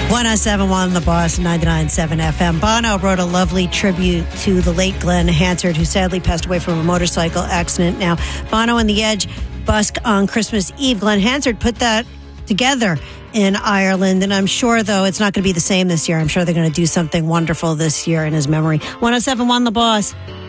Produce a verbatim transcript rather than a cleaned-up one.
one oh seven point one The Boss, ninety-nine point seven F M. Bono wrote a lovely tribute to the late Glenn Hansard, who sadly passed away from a motorcycle accident. Now, Bono and the Edge busk on Christmas Eve. Glenn Hansard put that together in Ireland, and I'm sure, though, it's not going to be the same this year. I'm sure they're going to do something wonderful this year in his memory. one oh seven point one The Boss.